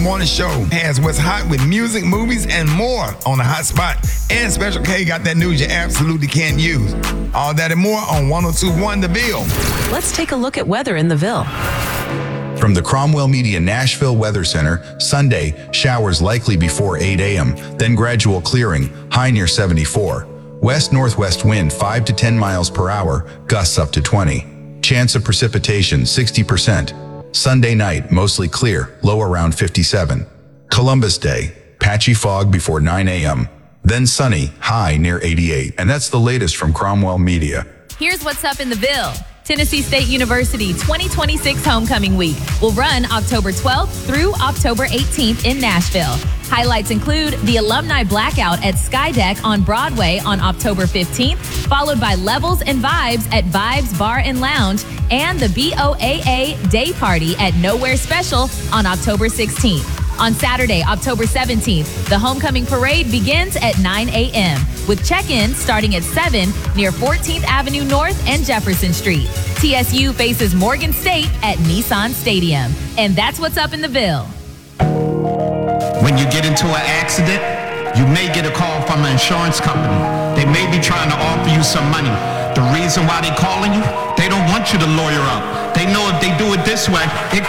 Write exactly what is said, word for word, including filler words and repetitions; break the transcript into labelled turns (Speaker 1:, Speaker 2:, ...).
Speaker 1: Morning Show has what's hot with music, movies, and more on the hot spot. And Special K got that news you absolutely can't use. All that and more on one oh two point one The Ville.
Speaker 2: Let's take a look at weather in the Ville.
Speaker 3: From the Cromwell Media Nashville Weather Center, Sunday, showers likely before eight a.m., then gradual clearing, high near seventy-four. West-northwest wind five to ten miles per hour, gusts up to twenty. Chance of precipitation sixty percent. Sunday night, mostly clear, low around fifty-seven. Columbus Day, patchy fog before nine a.m., then sunny, high near eighty-eight. And that's the latest from Cromwell Media.
Speaker 4: Here's what's up in the Ville. Tennessee State University twenty twenty-six Homecoming Week will run October twelfth through October eighteenth in Nashville. Highlights include the Alumni Blackout at Skydeck on Broadway on October fifteenth, followed by Levels and Vibes at Vibes Bar and Lounge, and the B O A A Day Party at Nowhere Special on October sixteenth. On Saturday, October seventeenth, the Homecoming Parade begins at nine a.m., with check-in starting at seven near fourteenth Avenue North and Jefferson Street. T S U faces Morgan State at Nissan Stadium. And that's what's up in the Ville.
Speaker 5: When you get into an accident, you may get a call from an insurance company. They may be trying to offer you some money. The reason why they're calling you, they don't want you to lawyer up. They know if they do it this way, it